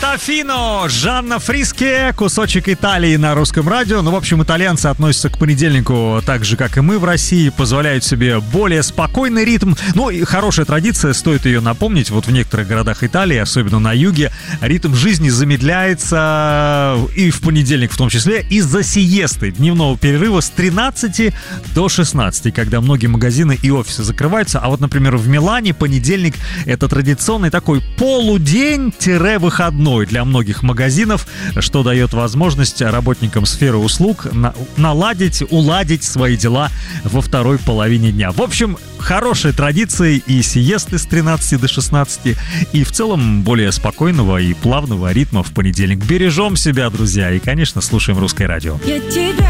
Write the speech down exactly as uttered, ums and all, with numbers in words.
Порнофино, Жанна Фриске, кусочек Италии на русском радио. Ну, в общем, итальянцы относятся к понедельнику так же, как и мы в России, позволяют себе более спокойный ритм. Ну, и хорошая традиция, стоит ее напомнить. Вот в некоторых городах Италии, особенно на юге, ритм жизни замедляется и в понедельник в том числе из-за сиесты, дневного перерыва с тринадцати до шестнадцати, когда многие магазины и офисы закрываются. А вот, например, в Милане понедельник — это традиционный такой полудень-выходной для многих магазинов, что дает возможность работникам сферы услуг на- наладить, уладить свои дела во второй половине дня. В общем, хорошие традиции и сиесты с тринадцати до шестнадцати, и в целом более спокойного и плавного ритма в понедельник. Бережем себя, друзья, и, конечно, слушаем русское радио. Я тебя